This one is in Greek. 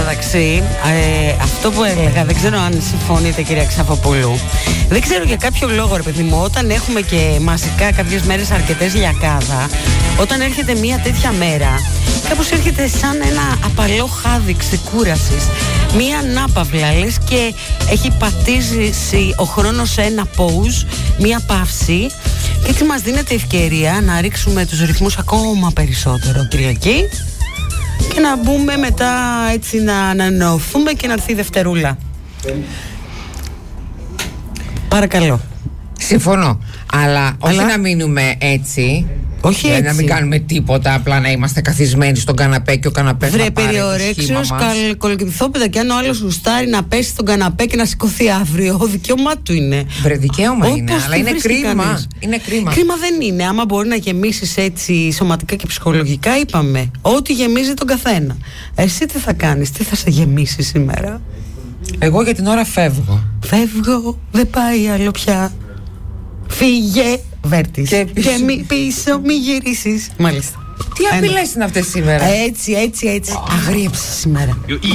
μεταξύ, αυτό που έλεγα, δεν ξέρω αν συμφωνείτε, κυρία Ξαφοπούλου. Δεν ξέρω για κάποιο λόγο, ρε παιδί μου, όταν έχουμε και μαζικά κάποιες μέρες αρκετές λιακάδα, όταν έρχεται μια τέτοια μέρα, κάπως έρχεται σαν ένα απαλό χάδι ξεκούρασης. Μια ανάπαυλα, λες και έχει πατήσει ο χρόνος σε ένα pause, μια παύση, και έτσι μας δίνεται ευκαιρία να ρίξουμε τους ρυθμούς ακόμα περισσότερο Κυριακή και να μπούμε μετά, έτσι να ανανεωθούμε και να έρθει η Δευτερούλα. Παρακαλώ. Συμφωνώ, αλλά όχι να μείνουμε έτσι. Όχι έτσι. Να μην κάνουμε τίποτα, απλά να είμαστε καθισμένοι στον καναπέ και ο καναπές να πάρει το σχήμα μας. Περιορέξεως, κολοκυθόπεδα, και αν ο άλλος γουστάρει να πέσει στον καναπέ και να σηκωθεί αύριο, δικαίωμά του είναι. Δικαίωμα είναι, αλλά είναι κρίμα. Είναι κρίμα. Κρίμα δεν είναι, άμα μπορεί να γεμίσεις έτσι σωματικά και ψυχολογικά, είπαμε. Ό,τι γεμίζει τον καθένα. Εσύ τι θα κάνεις, τι θα σε γεμίσει σήμερα? Εγώ για την ώρα φεύγω. Φεύγω, δεν πάει άλλο πια. Φύγε, Βέρτης. Και πίσω μη γυρίσεις. Μάλιστα. Τι απειλές είναι αυτές σήμερα? Έτσι. Αγρίεψε σήμερα.